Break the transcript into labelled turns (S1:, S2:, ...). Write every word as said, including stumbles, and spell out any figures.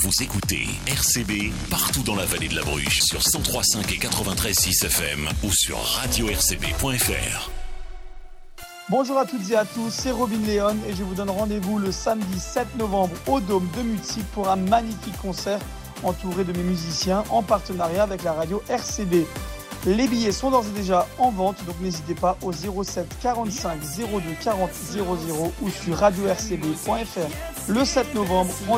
S1: Vous écoutez R C B partout dans la vallée de la Bruche sur cent trois virgule cinq et quatre-vingt-treize virgule six F M ou sur radio r c b point f r.
S2: Bonjour à toutes et à tous, c'est Robin Léon et je vous donne rendez-vous le samedi sept novembre au Dôme de Mutzig pour un magnifique concert entouré de mes musiciens en partenariat avec la radio R C B. Les billets sont d'ores et déjà en vente, donc n'hésitez pas au zéro sept quarante-cinq zéro deux quarante zéro zéro ou sur radio r c b point f r le sept novembre.